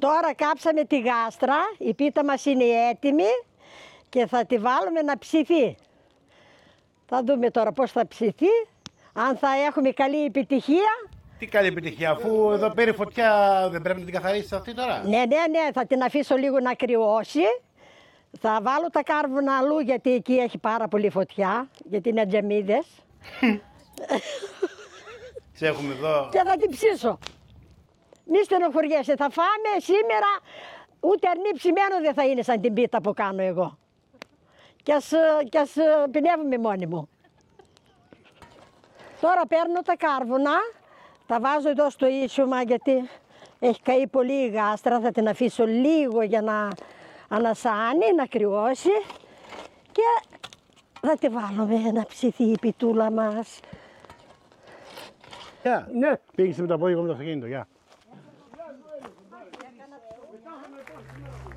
Τώρα κάψαμε τη γάστρα, η πίτα μας είναι έτοιμη και θα τη βάλουμε να ψηθεί. Θα δούμε τώρα πώς θα ψηθεί, αν θα έχουμε καλή επιτυχία. Τι καλή επιτυχία, αφού εδώ πήρε φωτιά, δεν πρέπει να την καθαρίσεις αυτή τώρα? Ναι, θα την αφήσω λίγο να κρυώσει. Θα βάλω τα κάρβουνα αλλού γιατί εκεί έχει πάρα πολύ φωτιά, γιατί είναι τζεμίδες. Σε έχουμε εδώ. Και θα την ψήσω. Μη στενοχωριέσαι, θα φάμε σήμερα, ούτε αρνή ψημένο δεν θα είναι σαν την πίτα που κάνω εγώ. Κι ας πεινεύουμε μόνοι μου. Τώρα παίρνω τα κάρβουνα, τα βάζω εδώ στο ίσιωμα γιατί έχει καεί πολύ η γάστρα, θα την αφήσω λίγο για να ανασάνει, να κρυώσει και θα τη βάλουμε να ψηθεί η πιτούλα μας. Ναι. Πήγες με το απόδειγμα με το αυτοκίνητο, γεια.